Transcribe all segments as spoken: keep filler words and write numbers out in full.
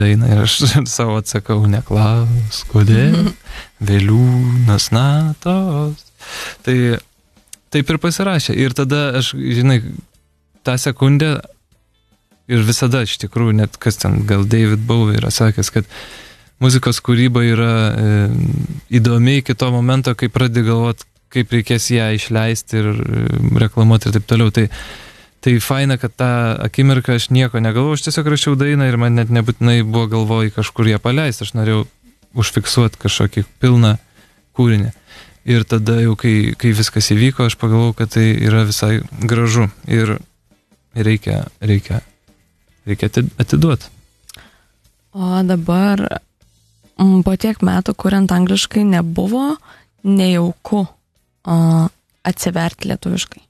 dainą ir aš savo atsakau, neklaus, kodėl, vėliūnas natos. Tai taip ir pasirašė. Ir tada aš, žinai, tą sekundę ir visada iš tikrųjų, net kas ten, gal David Bowie yra sakęs, kad muzikos kūryba yra e, įdomi iki to momento, kai pradedi galvoti, kaip reikės ją išleisti ir reklamuoti ir taip toliau. Tai Tai faina, kad tą akimirką aš nieko negalvoju, aš tiesiog rašiau dainą ir man net nebūtinai buvo galvoj kažkur ją paleisti, aš norėjau užfiksuoti kažkokį pilną kūrinį. Ir tada jau, kai, kai viskas įvyko, aš pagalvojau, kad tai yra visai gražu ir reikia, reikia, reikia atiduoti. O dabar po tiek metų, kuriant angliškai, nebuvo nejauku o, atsiverti lietuviškai?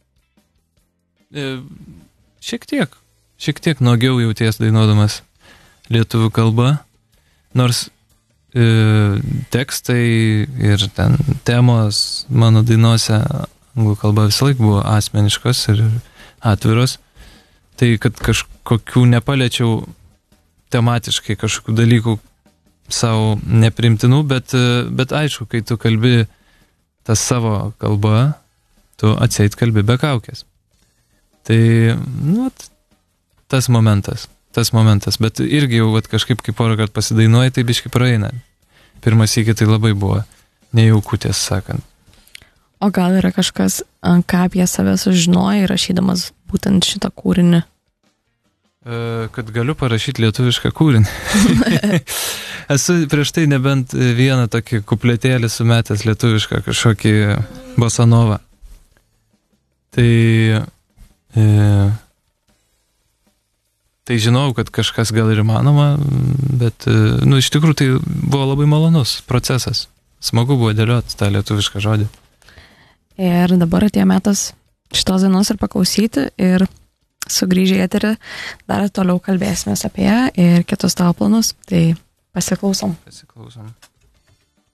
Šiek tiek, šiek tiek nuogiau jauties dainuodamas lietuvių kalba, nors e, tekstai ir ten temos mano dainuose anglų kalba visą laik buvo asmeniškos ir atviros, tai kad kažkokių nepaliečiau tematiškai kažkokių dalykų savo neprimtinų, bet, bet aišku, kai tu kalbi tą savo kalbą, tu atseit kalbi be kaukės. Tai, nu, tas momentas, tas momentas, bet irgi jau vat, kažkaip kaip porą kartų pasidainuoji, tai biškai praeina. Pirmas iki tai labai buvo nejauku, tiesą sakant. O gal yra kažkas, ką apie save sužinojai, rašydamas būtent šitą kūrinį? E, kad galiu parašyti lietuvišką kūrinį. Esu prieš tai nebent vieną tokį kupletėlį sumetęs lietuvišką kažkokį bosanovą. Tai E, tai žinau, kad kažkas gal ir įmanoma, bet, nu, iš tikrųjų tai buvo labai malonus procesas. Smagu buvo dėlioti tą lietuvišką žodį. Ir dabar atėjo metas šitos dainos ir paklausyti, ir sugrįžę į eterį dar toliau kalbėsime apie ją ir kitus tavo planus. Tai pasiklausom. Pasiklausom.